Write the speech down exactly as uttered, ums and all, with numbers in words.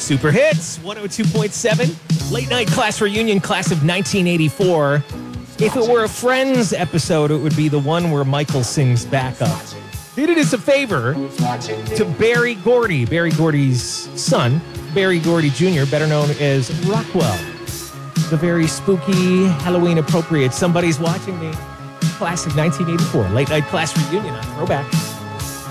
Super Hits, one oh two point seven. Late Night Class Reunion, class of nineteen eighty-four. If it were a Friends episode, it would be the one where Michael sings backup. Did it as a favor to Barry Gordy, Barry Gordy's son, Barry Gordy Junior, better known as Rockwell. The very spooky, Halloween appropriate Somebody's Watching Me. Class of nineteen eighty-four. Late Night Class Reunion on Throwback.